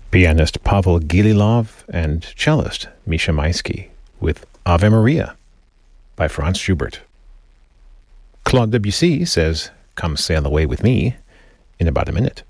pianist Pavel Gililov and cellist Misha Maisky with Ave Maria by Franz Schubert. Claude Debussy says, "Come sail away with me," in about a minute.